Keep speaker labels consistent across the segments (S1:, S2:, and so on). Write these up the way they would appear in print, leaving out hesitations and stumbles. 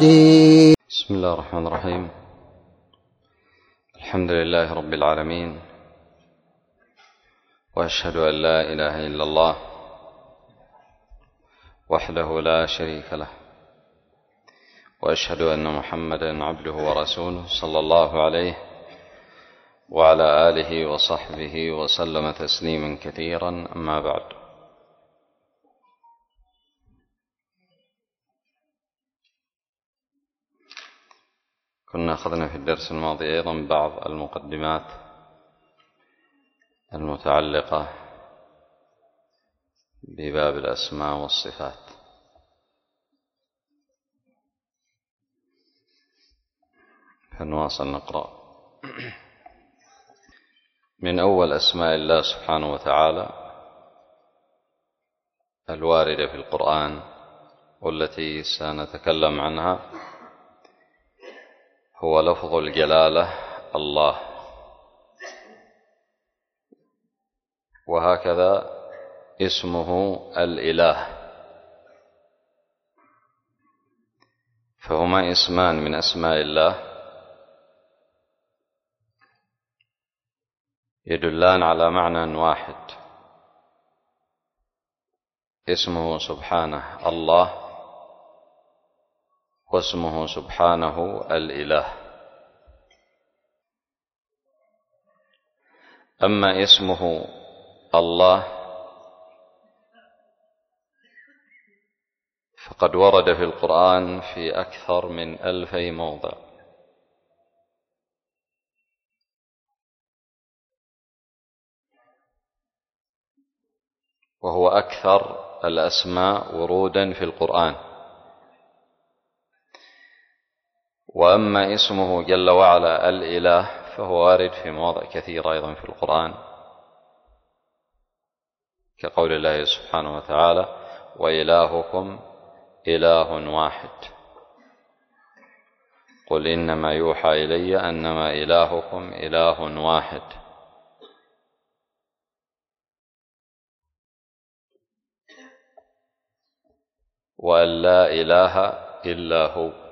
S1: بسم الله الرحمن الرحيم. الحمد لله رب العالمين، وأشهد أن لا إله إلا الله وحده لا شريك له، وأشهد أن محمدا عبده ورسوله صلى الله عليه وعلى آله وصحبه وسلم تسليما كثيرا. أما بعد، كنا أخذنا في الدرس الماضي أيضا بعض المقدمات المتعلقة بباب الأسماء والصفات. فنواصل نقرأ من أول أسماء الله سبحانه وتعالى الواردة في القرآن والتي سنتكلم عنها هو لفظ الجلالة الله، وهكذا اسمه الإله، فهما اسمان من أسماء الله يدلان على معنى واحد، اسمه سبحانه الله واسمه سبحانه الإله. أما اسمه الله فقد ورد في القرآن في أكثر من 2000 موضع، وهو أكثر الأسماء ورودا في القرآن. وأما اسمه جل وعلا الإله فهو وارد في مواضع كثيرة أيضا في القرآن، كقول الله سبحانه وتعالى: وإلهكم إله واحد، قل إنما يوحى إلي أنما إلهكم إله واحد. وأن لا إله إلا هو.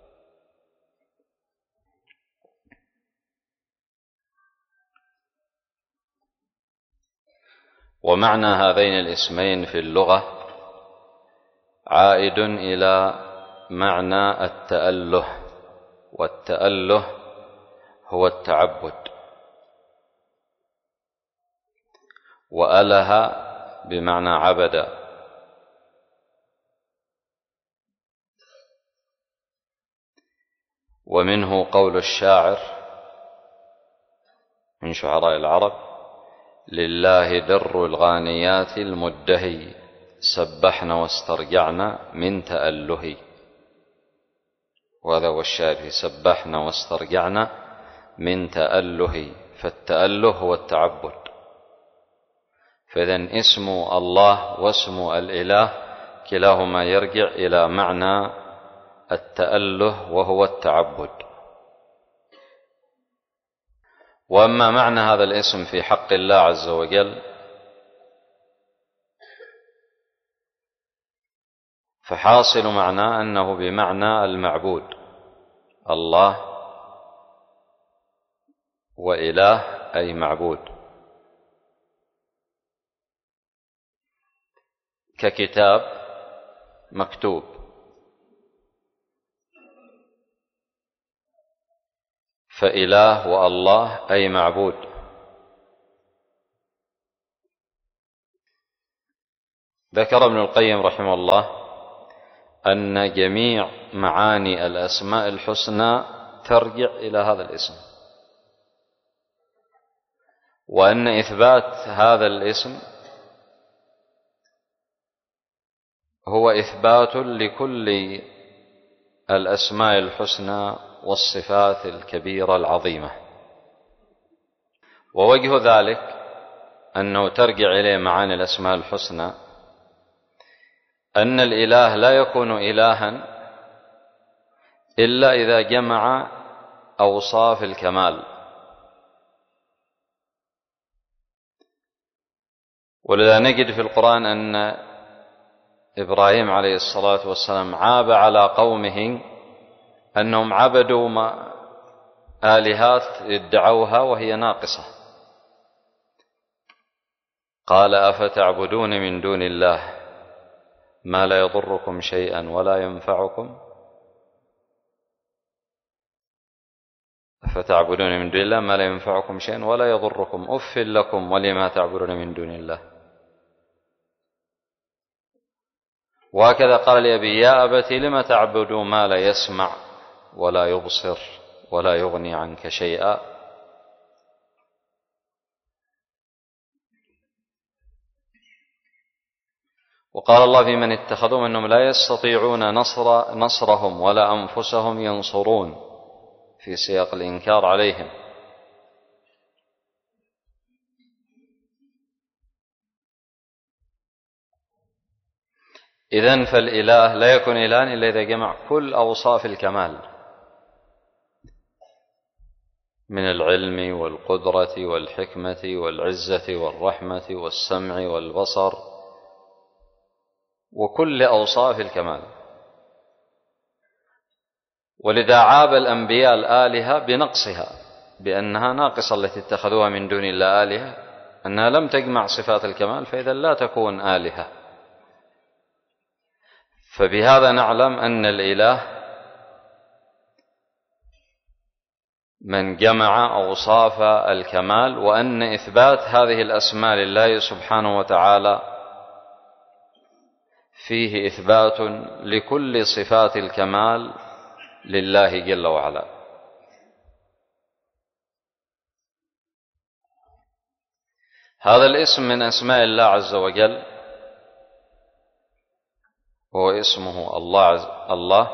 S1: ومعنى هذين الاسمين في اللغة عائد إلى معنى التأله، والتأله هو التعبد، وأله بمعنى عبد. ومنه قول الشاعر من شعراء العرب: لله در الغانيات المدهي، سبحنا واسترجعنا من تأله. وهذا هو الشاعر: سبحنا واسترجعنا من تأله. فالتأله هو التعبد. فإذن اسم الله واسم الإله كلاهما يرجع إلى معنى التأله وهو التعبد. وأما معنى هذا الاسم في حق الله عز وجل فحاصل معناه أنه بمعنى المعبود، الله وإله أي معبود، ككتاب مكتوب، فإله والله أي معبود. ذكر ابن القيم رحمه الله أن جميع معاني الأسماء الحسنى ترجع إلى هذا الاسم، وأن إثبات هذا الاسم هو إثبات لكل الأسماء الحسنى والصفات الكبيرة العظيمة. ووجه ذلك أنه ترجع إليه معاني الأسماء الحسنى أن الإله لا يكون إلها إلا إذا جمع أوصاف الكمال. ولذا نجد في القرآن أن إبراهيم عليه الصلاة والسلام عاب على قومه أنهم عبدوا آلهات ادعوها وهي ناقصة. قال أفتعبدون من دون الله ما لا يضركم شيئا ولا ينفعكم أفتعبدون من دون الله ما لا ينفعكم شيئا ولا يضركم أف لكم ولما تعبدون من دون الله. وهكذا قال لأبي يا أبت لم تعبد ما لا يسمع ولا يبصر ولا يغني عنك شيئا. وقال الله في من اتخذوا أنهم لا يستطيعون نصرهم ولا أنفسهم ينصرون في سياق الإنكار عليهم. إذن فالإله لا يكون إلها إلا إذا جمع كل أوصاف الكمال من العلم والقدرة والحكمة والعزة والرحمة والسمع والبصر وكل أوصاف الكمال. ولذا عاب الأنبياء الآلهة بنقصها، بأنها ناقصة التي اتخذوها من دون الله آلهة، أنها لم تجمع صفات الكمال، فإذا لا تكون آلهة. فبهذا نعلم أن الإله من جمع أوصاف الكمال، وأن إثبات هذه الأسماء لله سبحانه وتعالى فيه إثبات لكل صفات الكمال لله جل وعلا. هذا الاسم من أسماء الله عز وجل، هو اسمه الله،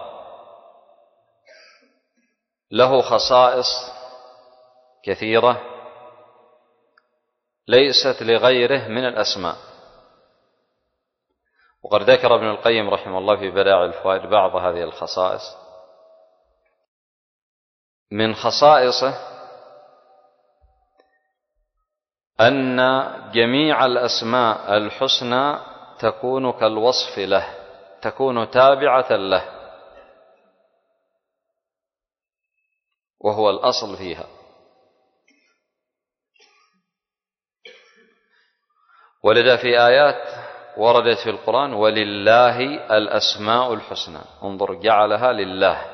S1: له خصائص كثيرة ليست لغيره من الأسماء. وقد ذكر ابن القيم رحمه الله في بدائع الفوائد بعض هذه الخصائص. من خصائصه أن جميع الأسماء الحسنى تكون كالوصف له، تكون تابعة له، وهو الأصل فيها. ولذا في آيات وردت في القرآن ولله الأسماء الحسنى، انظر جعلها لله،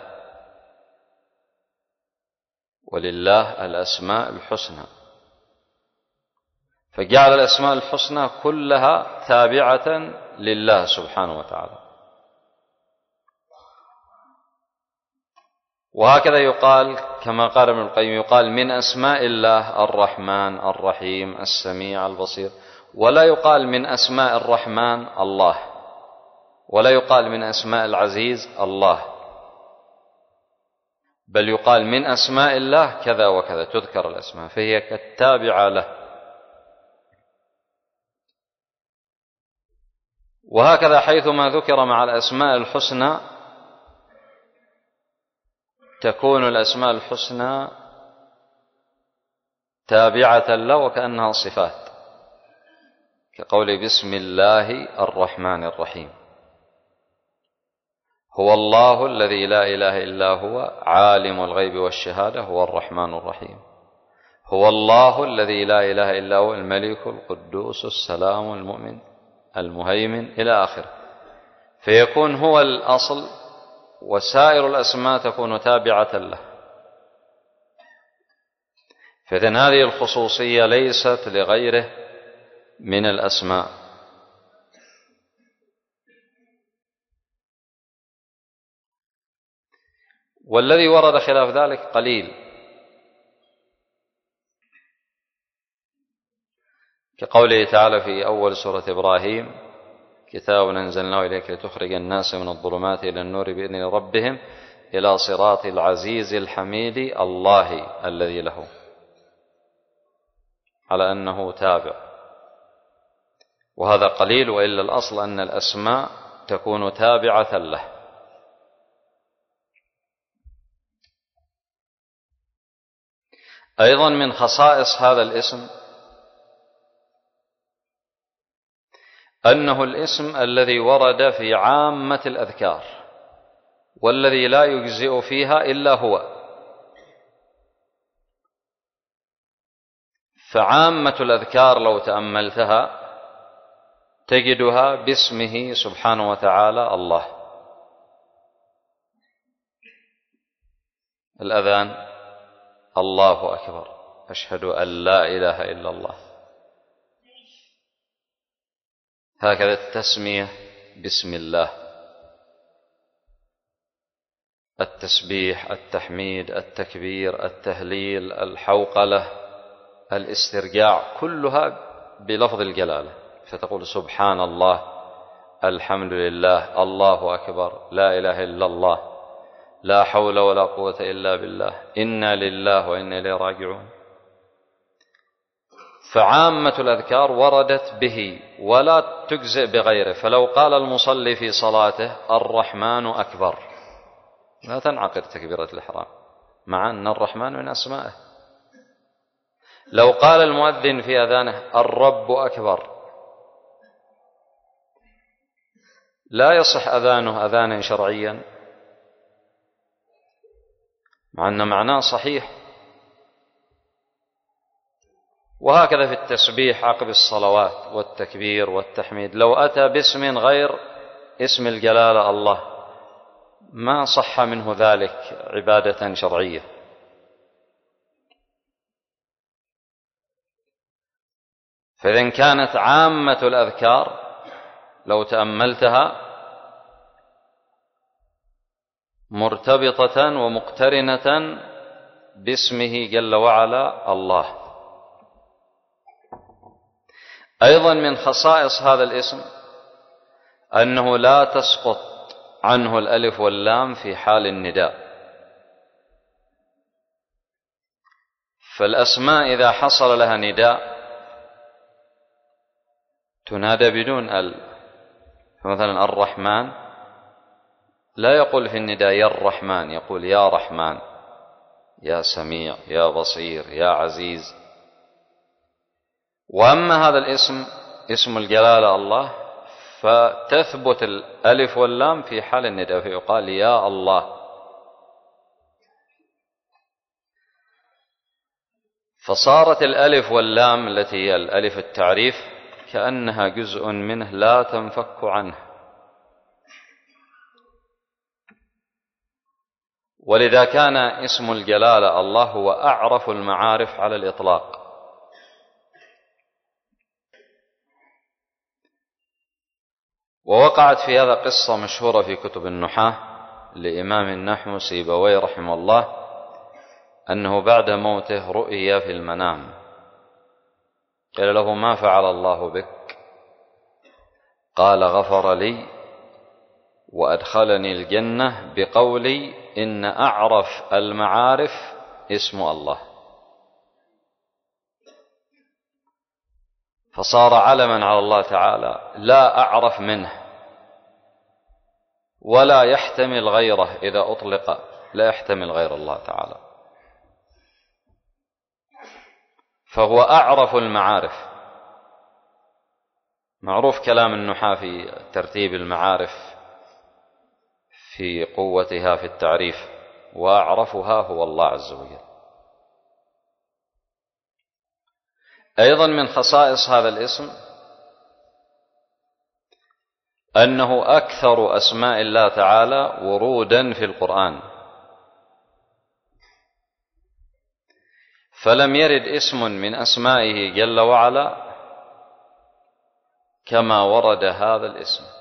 S1: ولله الأسماء الحسنى، فجعل الأسماء الحسنى كلها تابعة لله سبحانه وتعالى. وهكذا يقال كما قال ابن القيم، يقال من أسماء الله الرحمن الرحيم السميع البصير، ولا يقال من أسماء الرحمن الله، ولا يقال من أسماء العزيز الله، بل يقال من أسماء الله كذا وكذا، تذكر الأسماء فهي كالتابعة له. وهكذا حيثما ذكر مع الأسماء الحسنى تكون الأسماء الحسنى تابعة له وكأنها صفات، كقول بسم الله الرحمن الرحيم. هو الله الذي لا إله إلا هو عالم الغيب والشهادة هو الرحمن الرحيم. هو الله الذي لا إله إلا هو الملك القدوس السلام المؤمن المهيمن إلى آخره. فيكون هو الأصل وسائر الأسماء تكون تابعة له. فإذن هذه الخصوصية ليست لغيره من الأسماء. والذي ورد خلاف ذلك قليل، كقوله تعالى في أول سورة إبراهيم كتاب أنزلناه إليك لتخرج الناس من الظلمات إلى النور بإذن ربهم إلى صراط العزيز الحميد الله الذي له، على أنه تابع. وهذا قليل، وإلا الأصل أن الأسماء تكون تابعة له. أيضا من خصائص هذا الاسم أنه الاسم الذي ورد في عامة الأذكار والذي لا يجزئ فيها إلا هو. فعامة الأذكار لو تأملتها تجدها باسمه سبحانه وتعالى الله. الأذان الله أكبر، أشهد أن لا إله إلا الله. هكذا التسمية بسم الله، التسبيح، التحميد، التكبير، التهليل، الحوقلة، الاسترجاع، كلها بلفظ الجلالة. فتقول سبحان الله، الحمد لله، الله أكبر، لا إله إلا الله، لا حول ولا قوة إلا بالله، إنا لله وإنا إليه راجعون. فعامة الأذكار وردت به ولا تجزئ بغيره. فلو قال المصلي في صلاته الرحمن أكبر لا تنعقد تكبيرة الإحرام، مع أن الرحمن من أسمائه. لو قال المؤذن في أذانه الرب أكبر لا يصح أذانه أذانا شرعيا، مع أن معناه صحيح. وهكذا في التسبيح عقب الصلوات والتكبير والتحميد، لو أتى باسم غير اسم الجلالة الله ما صح منه ذلك عبادة شرعية. فإذا كانت عامة الأذكار لو تأملتها مرتبطة ومقترنة باسمه جل وعلا الله. أيضا من خصائص هذا الاسم أنه لا تسقط عنه الألف واللام في حال النداء. فالأسماء إذا حصل لها نداء تنادى بدون ال. فمثلا الرحمن لا يقول في النداء يا الرحمن، يقول يا رحمن، يا سميع، يا بصير، يا عزيز. وأما هذا الاسم اسم الجلالة الله فتثبت الألف واللام في حال النداء، فيقال يا الله. فصارت الألف واللام التي هي الألف التعريف كأنها جزء منه لا تنفك عنه. ولذا كان اسم الجلالة الله هو أعرف المعارف على الإطلاق. ووقعت في هذا قصة مشهورة في كتب النحاة لإمام النحو سيبويه رحمه الله، أنه بعد موته رؤي في المنام، قيل له ما فعل الله بك؟ قال غفر لي وأدخلني الجنة بقولي إن أعرف المعارف اسم الله. فصار علما على الله تعالى لا أعرف منه ولا يحتمل غيره، إذا أطلق لا يحتمل غير الله تعالى، فهو أعرف المعارف. معروف كلام النحاة في ترتيب المعارف في قوتها في التعريف، وأعرفها هو الله عز وجل. أيضا من خصائص هذا الاسم أنه أكثر أسماء الله تعالى ورودا في القرآن. فلم يرد اسم من أسمائه جل وعلا كما ورد هذا الاسم.